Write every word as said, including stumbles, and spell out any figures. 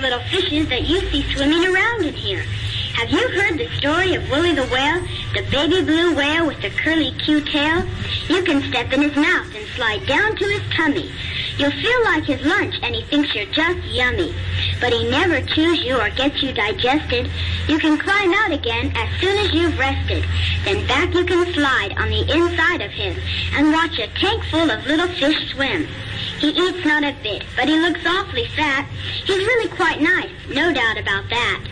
little fishes that you see swimming around in here. Have you heard the story of Willie the Whale, the baby blue whale with the curly Q tail? You can step in his mouth and slide down to his tummy. You'll feel like his lunch and he thinks you're just yummy. But he never chews you or gets you digested. You can climb out again as soon as you've rested. Then back you can slide on the inside of him and watch a tank full of little fish swim. He eats not a bit, but he looks awfully fat. He's really quite nice, no doubt about that.